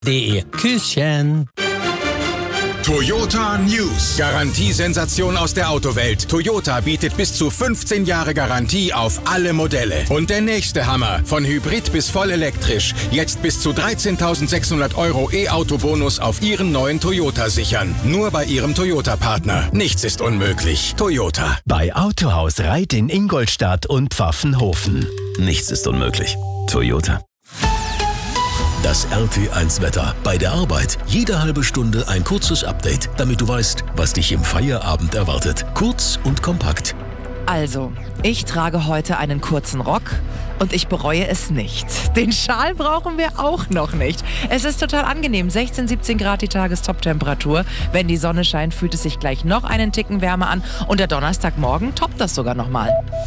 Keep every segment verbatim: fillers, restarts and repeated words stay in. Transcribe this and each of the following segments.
De. Küsschen. Toyota News. Garantiesensation aus der Autowelt. Toyota bietet bis zu fünfzehn Jahre Garantie auf alle Modelle. Und der nächste Hammer. Von Hybrid bis voll elektrisch. Jetzt bis zu dreizehntausendsechshundert Euro E-Auto-Bonus auf Ihren neuen Toyota sichern. Nur bei Ihrem Toyota-Partner. Nichts ist unmöglich. Toyota. Bei Autohaus Reit in Ingolstadt und Pfaffenhofen. Nichts ist unmöglich. Toyota. Das R T eins Wetter. Bei der Arbeit jede halbe Stunde ein kurzes Update, damit du weißt, was dich im Feierabend erwartet. Kurz und kompakt. Also, ich trage heute einen kurzen Rock und ich bereue es nicht. Den Schal brauchen wir auch noch nicht. Es ist total angenehm. sechzehn, siebzehn Grad die Tagestop-Temperatur. Wenn die Sonne scheint, fühlt es sich gleich noch einen Ticken wärmer an. Und der Donnerstagmorgen toppt das sogar nochmal.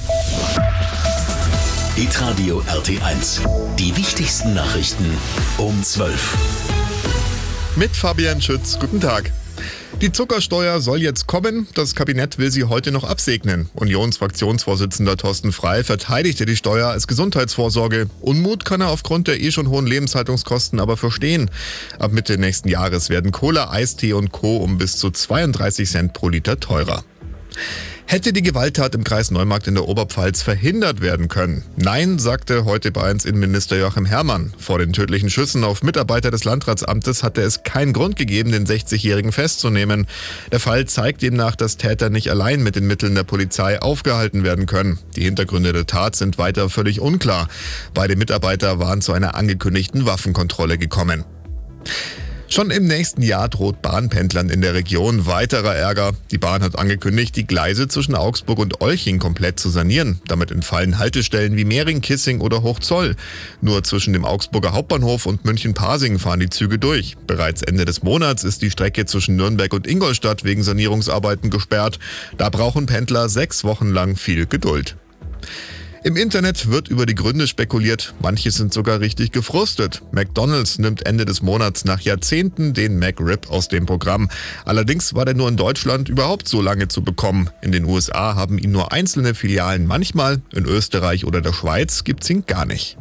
Hitradio R T eins. Die wichtigsten Nachrichten um zwölf. Mit Fabian Schütz. Guten Tag. Die Zuckersteuer soll jetzt kommen. Das Kabinett will sie heute noch absegnen. Unionsfraktionsvorsitzender Thorsten Frey verteidigte die Steuer als Gesundheitsvorsorge. Unmut kann er aufgrund der eh schon hohen Lebenshaltungskosten aber verstehen. Ab Mitte nächsten Jahres werden Cola, Eistee und Co. um bis zu zweiunddreißig Cent pro Liter teurer. Hätte die Gewalttat im Kreis Neumarkt in der Oberpfalz verhindert werden können? Nein, sagte heute B eins Innenminister Joachim Herrmann. Vor den tödlichen Schüssen auf Mitarbeiter des Landratsamtes hatte es keinen Grund gegeben, den sechzigjährigen festzunehmen. Der Fall zeigt demnach, dass Täter nicht allein mit den Mitteln der Polizei aufgehalten werden können. Die Hintergründe der Tat sind weiter völlig unklar. Beide Mitarbeiter waren zu einer angekündigten Waffenkontrolle gekommen. Schon im nächsten Jahr droht Bahnpendlern in der Region weiterer Ärger. Die Bahn hat angekündigt, die Gleise zwischen Augsburg und Olching komplett zu sanieren. Damit entfallen Haltestellen wie Mehring, Kissing oder Hochzoll. Nur zwischen dem Augsburger Hauptbahnhof und München-Pasing fahren die Züge durch. Bereits Ende des Monats ist die Strecke zwischen Nürnberg und Ingolstadt wegen Sanierungsarbeiten gesperrt. Da brauchen Pendler sechs Wochen lang viel Geduld. Im Internet wird über die Gründe spekuliert, manche sind sogar richtig gefrustet. McDonald's nimmt Ende des Monats nach Jahrzehnten den McRib aus dem Programm. Allerdings war der nur in Deutschland überhaupt so lange zu bekommen. In den U S A haben ihn nur einzelne Filialen manchmal, in Österreich oder der Schweiz gibt's ihn gar nicht.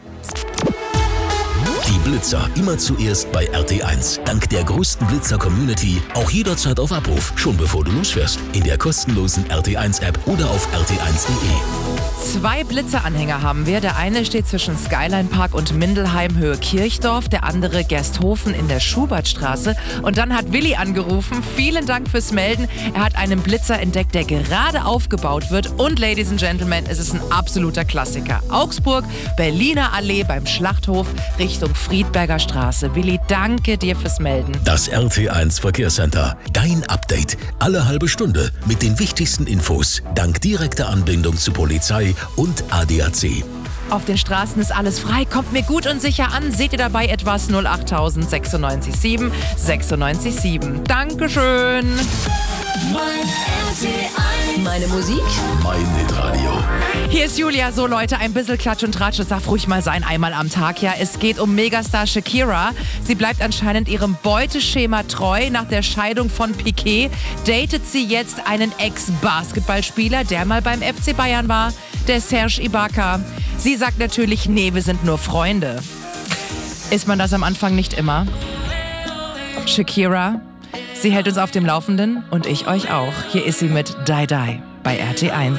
Die Blitzer immer zuerst bei R T eins. Dank der größten Blitzer-Community auch jederzeit auf Abruf, schon bevor du losfährst. In der kostenlosen R T eins App oder auf r t eins punkt de. Zwei Blitzeranhänger haben wir. Der eine steht zwischen Skyline Park und Mindelheim Höhe Kirchdorf, der andere Gersthofen in der Schubertstraße. Und dann hat Willi angerufen. Vielen Dank fürs Melden. Er hat einen Blitzer entdeckt, der gerade aufgebaut wird. Und Ladies and Gentlemen, es ist ein absoluter Klassiker. Augsburg, Berliner Allee beim Schlachthof Richtung Friedberger Straße. Willi, danke dir fürs Melden. Das R T eins Verkehrscenter. Dein Update. Alle halbe Stunde mit den wichtigsten Infos. Dank direkter Anbindung zu Polizei und A D A C. Auf den Straßen ist alles frei. Kommt mir gut und sicher an. Seht ihr dabei etwas? null acht null sechsundneunzig sieben sechsundneunzig sieben. Dankeschön. Meine Musik? Mein Hitradio. Hier ist Julia. So Leute, ein bisschen Klatsch und Tratsch. Das darf ruhig mal sein, einmal am Tag. Ja, es geht um Megastar Shakira. Sie bleibt anscheinend ihrem Beuteschema treu. Nach der Scheidung von Piqué datet sie jetzt einen Ex-Basketballspieler, der mal beim F C Bayern war, der Serge Ibaka. Sie sagt natürlich, nee, wir sind nur Freunde. Ist man das am Anfang nicht immer? Shakira, sie hält uns auf dem Laufenden und ich euch auch. Hier ist sie mit Die Die bei R T eins.